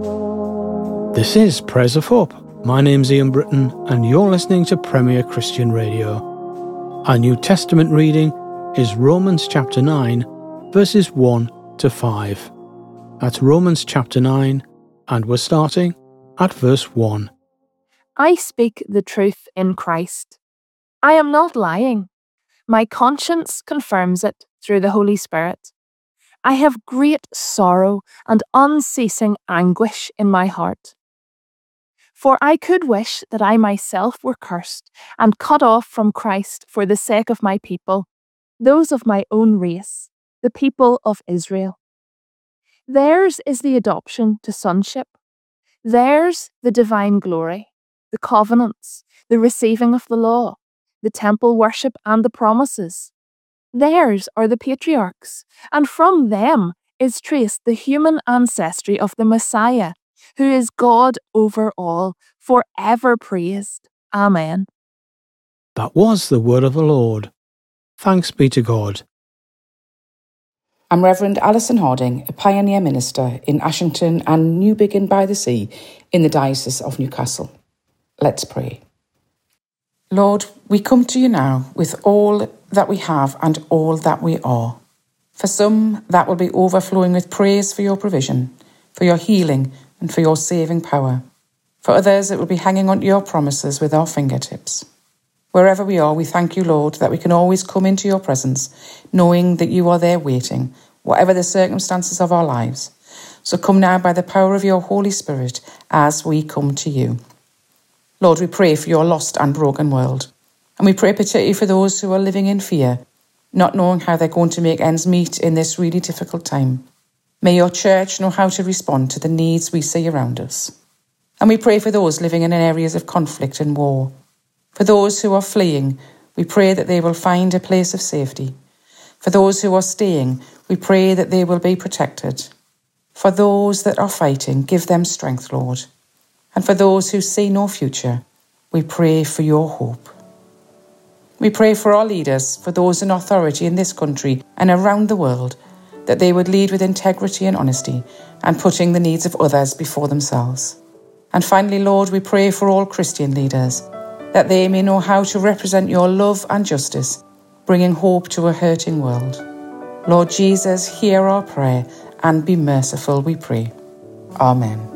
This is Prayers of Hope. My name's Ian Britton and you're listening to Premier Christian Radio. Our New Testament reading is Romans chapter 9, verses 1 to 5. That's Romans chapter 9, and we're starting at verse 1. I speak the truth in Christ. I am not lying. My conscience confirms it through the Holy Spirit. I have great sorrow and unceasing anguish in my heart. For I could wish that I myself were cursed and cut off from Christ for the sake of my people, those of my own race, the people of Israel. Theirs is the adoption to sonship. Theirs the divine glory, the covenants, the receiving of the law, the temple worship and the promises. Theirs are the patriarchs, and from them is traced the human ancestry of the Messiah, who is God over all, forever praised. Amen. That was the word of the Lord. Thanks be to God. I'm Reverend Alison Harding, a pioneer minister in Ashington and Newbiggin by the Sea in the Diocese of Newcastle. Let's pray. Lord, we come to you now with all that we have and all that we are. For some, that will be overflowing with praise for your provision, for your healing, and for your saving power. For others, it will be hanging on to your promises with our fingertips. Wherever we are, we thank you, Lord, that we can always come into your presence, knowing that you are there waiting, whatever the circumstances of our lives. So come now by the power of your Holy Spirit as we come to you. Lord, we pray for your lost and broken world. And we pray particularly for those who are living in fear, not knowing how they're going to make ends meet in this really difficult time. May your church know how to respond to the needs we see around us. And we pray for those living in areas of conflict and war. For those who are fleeing, we pray that they will find a place of safety. For those who are staying, we pray that they will be protected. For those that are fighting, give them strength, Lord. And for those who see no future, we pray for your hope. We pray for our leaders, for those in authority in this country and around the world, that they would lead with integrity and honesty and putting the needs of others before themselves. And finally, Lord, we pray for all Christian leaders, that they may know how to represent your love and justice, bringing hope to a hurting world. Lord Jesus, hear our prayer and be merciful, we pray. Amen.